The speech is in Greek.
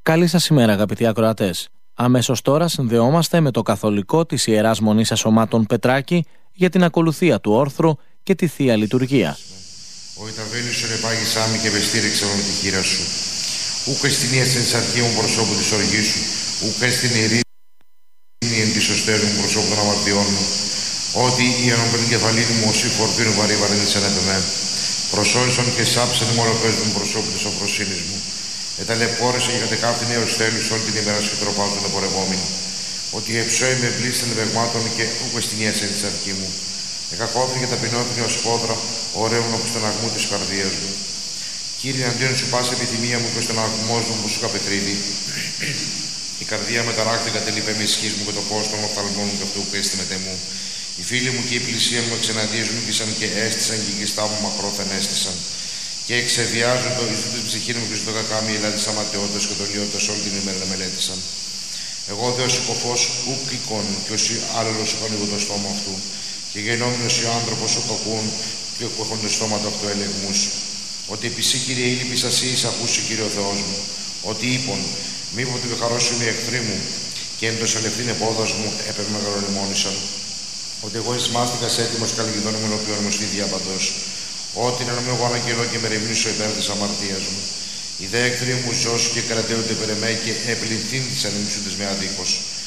Καλή σας ημέρα, αγαπητοί ακροατές. Αμέσως τώρα συνδεόμαστε με το καθολικό της Ιεράς Μονής Ασωμάτων Πετράκη για την ακολουθία του όρθρου και τη Θεία Λειτουργία. Ο Ιταβέλης επάγησά με και με στήριξε με τη χείρα σου. Ούκ εστινίας εν αρχαίου προσώπου της οργής σου, ούκ εστιν ειρήνη εν της οστέρου προσώπου των αμαρτιών μου. Ότι η ενωπεν κεφαλήν μου όσοι φορτίνου βαρύ βαρύνησαν επ' εμέ. Προσώησον και σάψαν μολοπέζουν προσώπου της αφροσύνης μου. Εταλαιπώρησε και κατεκάφθηνε έως τέλους όλη την ημέρα σου τροπάζουν επορευόμενοι. Ότι εψώει με πλήστην βεγμάτων και ούκ εστινίας εν της αρχή μου. Εκακόφθηκε ταπεινώθηκε ως πόδρα, ωραίων όπως τον αγμού της καρδίας μου. Κύριε, αντίον σου πάσα επιθυμία μου και στον αγμό μου που σου καπετρίδει. Η καρδία με ταράκτη κατελείπε με ισχύς μου και το φως των οφθαλμών μου και αυτού που έστειμεται μου. Οι φίλοι μου και η πλησία μου εξεναντίες μου ήκησαν και έστησαν και οι κιστά μου μακρόθεν έστησαν. Και εξεβιάζουν το εις της ψυχή μου και στο κακάμι ελά της αματαιότητας και το λιότητας όλη την ημέρα μελέτησαν. Εγώ δε ως υποφός ουκ εικόν και ως άλλος έχω ανοίγω το στόμα αυτού. Και γενόμενος οι άνθρωπος ο κακούν και που έχουν το στόμα του αυτοελεγμούς. Ότι επί σύ, Κύριε, η λύπης ασύης ακούσει, Κύριε ο Θεός μου. Ότι είπον, μήπως του χαρώσουν οι εχθροί μου και εν το σελευθύν επόδας μου έπαιρνε μεγαλολιμόνησαν. Ότι εγώ εισμάστηκα σε έτοιμος καλλιγιδόνων με οποίον μου στη διάπαντος. Ότι να νομίζω εγώ αναγγελώ και με ρεμνήσω υπέρ της αμαρτίας μου. Οι δε εχθροί μου ζώσουν και κρατέονται περ' εμέ και επληθύνθησαν εμισούντες με αδίκως.